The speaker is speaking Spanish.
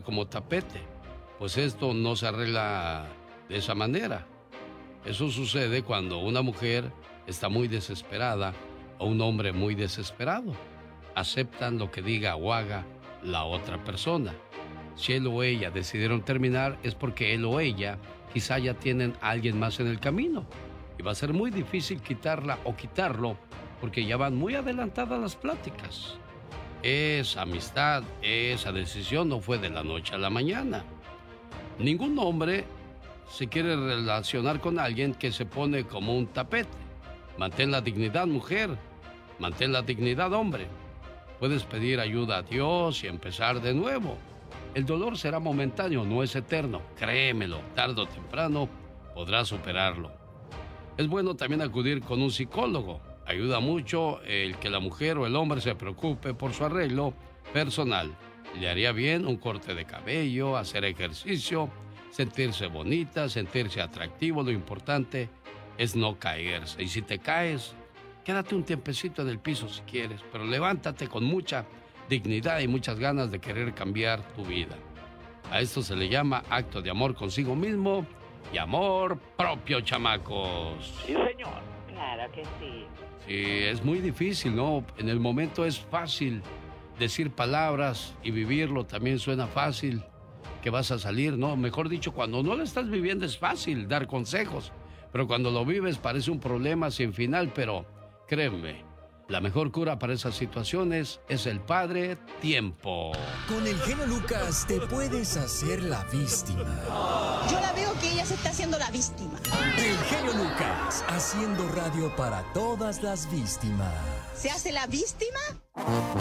como tapete. Pues esto no se arregla de esa manera. Eso sucede cuando una mujer está muy desesperada o un hombre muy desesperado. Aceptan lo que diga o haga la otra persona. Si él o ella decidieron terminar es porque él o ella quizá ya tienen a alguien más en el camino. Y va a ser muy difícil quitarla o quitarlo porque ya van muy adelantadas las pláticas. Esa amistad, esa decisión no fue de la noche a la mañana. Ningún hombre se quiere relacionar con alguien que se pone como un tapete. Mantén la dignidad, mujer. Mantén la dignidad, hombre. Puedes pedir ayuda a Dios y empezar de nuevo. El dolor será momentáneo, no es eterno. Créemelo, tarde o temprano podrás superarlo. Es bueno también acudir con un psicólogo. Ayuda mucho el que la mujer o el hombre se preocupe por su arreglo personal. Le haría bien un corte de cabello, hacer ejercicio, sentirse bonita, sentirse atractivo. Lo importante es no caerse. Y si te caes, quédate un tiempecito en el piso si quieres, pero levántate con mucha dignidad y muchas ganas de querer cambiar tu vida. A esto se le llama acto de amor consigo mismo y amor propio, chamacos. Sí, señor. Claro que sí. Sí, es muy difícil, ¿no? En el momento es fácil decir palabras y vivirlo también suena fácil. Que vas a salir, ¿no? Mejor dicho, cuando no lo estás viviendo es fácil dar consejos, pero cuando lo vives parece un problema sin final. Pero créeme, la mejor cura para esas situaciones es el Padre Tiempo. Con el genio Lucas te puedes hacer la víctima. Yo la veo que ella se está haciendo la víctima. El genio Lucas, haciendo radio para todas las víctimas. ¿Se hace la víctima?